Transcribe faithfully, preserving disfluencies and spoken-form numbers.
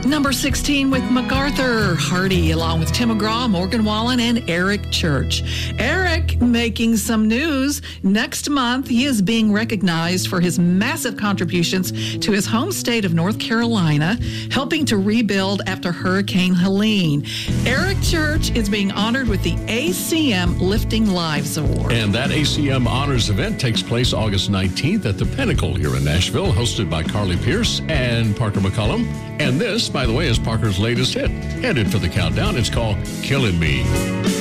Number sixteen with MacArthur Hardy, along with Tim McGraw, Morgan Wallen, and Eric Church. Eric making some news. Next month, he is being recognized for his massive contributions to his home state of North Carolina, helping to rebuild after Hurricane Helene. Eric Church is being honored with the A C M Lifting Lives Award. And that A C M Honors event takes place August nineteenth at the Pinnacle here in Nashville, hosted by Carly Pierce and Parker McCollum. And this, by the way, is Parker's latest hit. Headed for the countdown. It's called Killing Me.